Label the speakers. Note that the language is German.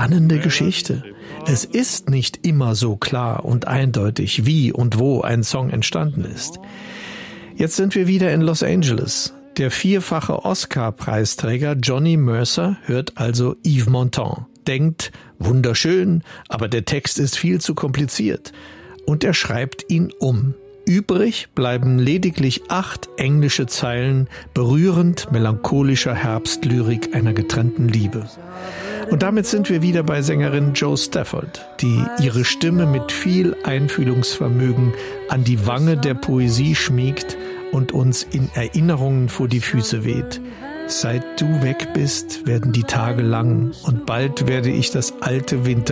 Speaker 1: spannende Geschichte. Es ist nicht immer so klar und eindeutig, wie und wo ein Song entstanden ist. Jetzt sind wir wieder in Los Angeles. Der 4-fache Oscar-Preisträger Johnny Mercer hört also Yves Montand, denkt, wunderschön, aber der Text ist viel zu kompliziert. Und er schreibt ihn um. Übrig bleiben lediglich 8 englische Zeilen berührend melancholischer Herbstlyrik einer getrennten Liebe. Und damit sind wir wieder bei Sängerin Jo Stafford, die ihre Stimme mit viel Einfühlungsvermögen an die Wange der Poesie schmiegt und uns in Erinnerungen vor die Füße weht. Seit du weg bist, werden die Tage lang und bald werde ich das alte Winter